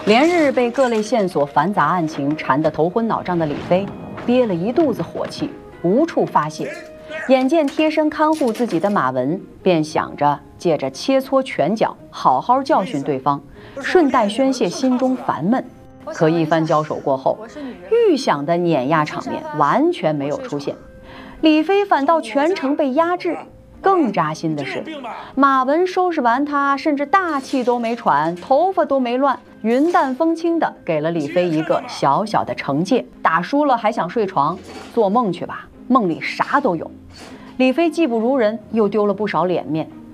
连日被各类线索繁杂案情缠得头昏脑胀的李飞，憋了一肚子火气，无处发泄。眼见贴身看护自己的马文，便想着借着切磋拳脚，好好教训对方，顺带宣泄心中烦闷。可一番交手过后，预想的碾压场面完全没有出现，李飞反倒全程被压制。更扎心的是，马文收拾完他，甚至大气都没喘，头发都没乱，云淡风轻的给了李飞一个小小的惩戒。打输了还想睡床，做梦去吧，梦里啥都有。李飞技不如人，又丢了不少脸面，